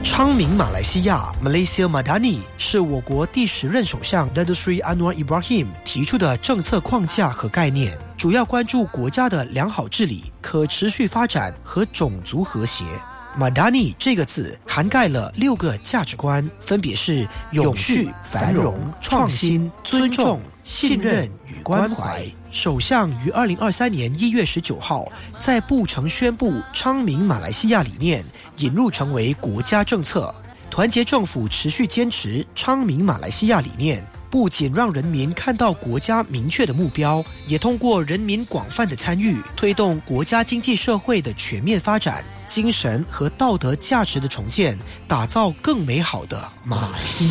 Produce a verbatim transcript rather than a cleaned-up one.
昌明马来西亚 Malaysia Madani 是我国第十任首相 Datuk Seri Anwar Ibrahim 提出的政策框架和概念，主要关注国家的良好治理、可持续发展和种族和谐。Madani 这个字涵盖了六个价值观，分别是永续、繁荣、创新、尊重、信任与关怀。首相于二零二三年一月十九号在布城宣布昌明马来西亚理念引入成为国家政策。团结政府持续坚持昌明马来西亚理念，不仅让人民看到国家明确的目标，也通过人民广泛的参与，推动国家经济社会的全面发展，精神和道德价值的重建，打造更美好的马来西亚。